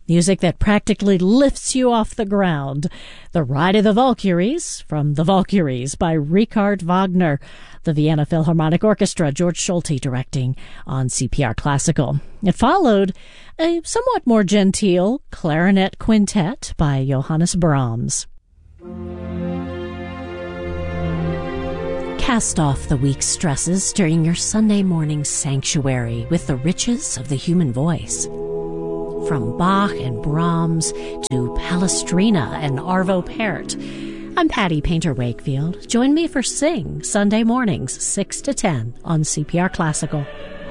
Music that practically lifts you off the ground. The Ride of the Valkyries from The Valkyries by Richard Wagner. The Vienna Philharmonic Orchestra, George Solti directing on CPR Classical. It followed a somewhat more genteel clarinet quintet by Johannes Brahms. Cast off the week's stresses during your Sunday morning sanctuary with the riches of the human voice. From Bach and Brahms to Palestrina and Arvo Pärt, I'm Patty Painter Wakefield. Join me for Sing Sunday mornings 6 to 10 on CPR Classical.